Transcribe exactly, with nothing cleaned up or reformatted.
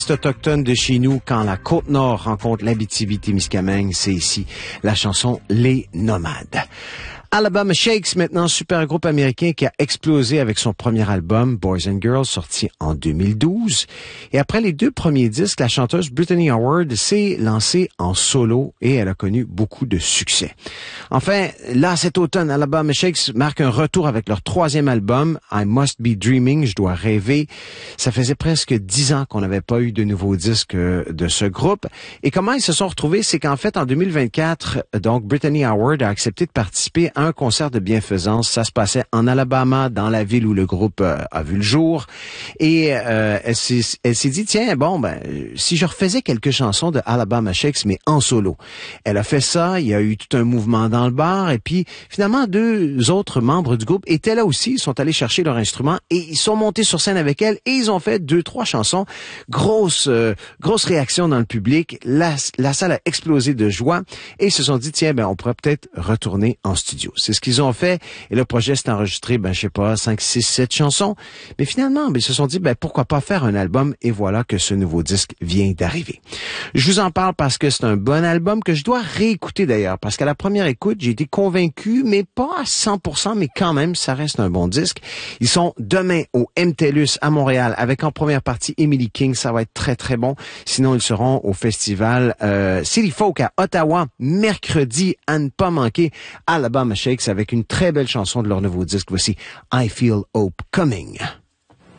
Autochtone de chez nous, quand la Côte-Nord rencontre l'Abitibi-Témiscamingue, c'est ici la chanson Les Nomades. Alabama Shakes, maintenant super groupe américain qui a explosé avec son premier album, Boys and Girls, sorti en deux mille douze. Et après les deux premiers disques, la chanteuse Brittany Howard s'est lancée en solo et elle a connu beaucoup de succès. Enfin, là, cet automne, Alabama Shakes marque un retour avec leur troisième album, I Must Be Dreaming, je dois rêver. Ça faisait presque dix ans qu'on n'avait pas eu de nouveaux disques de ce groupe. Et comment ils se sont retrouvés, c'est qu'en fait, en deux mille vingt-quatre, donc, Brittany Howard a accepté de participer à un concert de bienfaisance. Ça se passait en Alabama, dans la ville où le groupe euh, a vu le jour. Et euh, elle s'est, elle s'est dit, tiens, bon, ben, si je refaisais quelques chansons de Alabama Shakes, mais en solo. Elle a fait ça, il y a eu tout un mouvement dans le bar, et puis finalement, deux autres membres du groupe étaient là aussi, ils sont allés chercher leur instrument, et ils sont montés sur scène avec elle, et ils ont fait deux, trois chansons. Grosse, euh, grosse réaction dans le public. La, la salle a explosé de joie, et ils se sont dit, tiens, ben, on pourrait peut-être retourner en studio. C'est ce qu'ils ont fait. Et le projet s'est enregistré, ben, je sais pas, cinq, six, sept chansons. Mais finalement, ben, ils se sont dit, ben, pourquoi pas faire un album? Et voilà que ce nouveau disque vient d'arriver. Je vous en parle parce que c'est un bon album que je dois réécouter d'ailleurs. Parce qu'à la première écoute, j'ai été convaincu, mais pas à cent pour cent, mais quand même, ça reste un bon disque. Ils sont demain au M T L U S à Montréal avec en première partie Emily King. Ça va être très, très bon. Sinon, ils seront au festival euh, City Folk à Ottawa mercredi à ne pas manquer. Alabama Shakes avec une très belle chanson de leur nouveau disque. Voici I Feel Hope Coming.